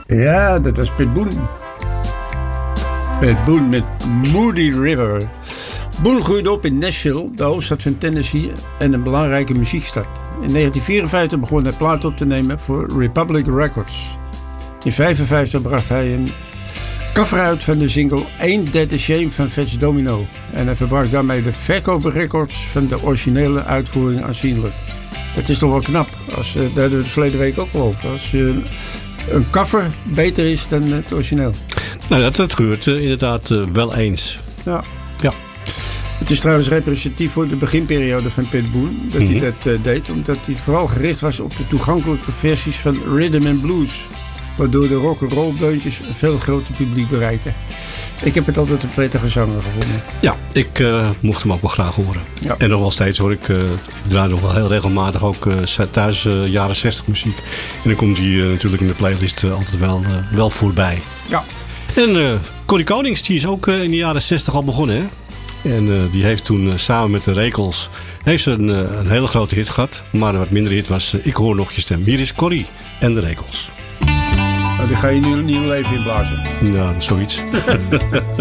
Ja, dat was Pat Boone. Pat Boone met Moody River. Boone groeide op in Nashville, de hoofdstad van Tennessee en een belangrijke muziekstad. In 1954 begon hij plaat op te nemen voor Republic Records. In 1955 bracht hij een cover uit van de single Ain't That a Shame van Fats Domino. En hij verbrak daarmee de verkooprecords van de originele uitvoering aanzienlijk. Het is toch wel knap, daar hadden we het verleden week ook al over. Als een cover beter is dan het origineel. Nou, dat gebeurt inderdaad wel eens. Ja. Ja. Het is trouwens representatief voor de beginperiode van Pat Boone dat hij dat deed. Omdat hij vooral gericht was op de toegankelijke versies van rhythm and blues. Waardoor de rock'n'roll deuntjes een veel groter publiek bereikten. Ik heb het altijd een prettige zanger gevonden. Ja, ik mocht hem ook wel graag horen. Ja. En nog wel steeds hoor. Ik draai nog wel heel regelmatig ook thuis jaren 60 muziek. En dan komt hij natuurlijk in de playlist altijd wel voorbij. Ja. En Corrie Konings, die is ook in de jaren 60 al begonnen, hè? En die heeft toen samen met de Rekels heeft ze een hele grote hit gehad. Maar een wat minder hit was Ik hoor nog je stem. Hier is Corrie en de Rekels. Die ga je nu niet leven inblazen. Ja, zoiets.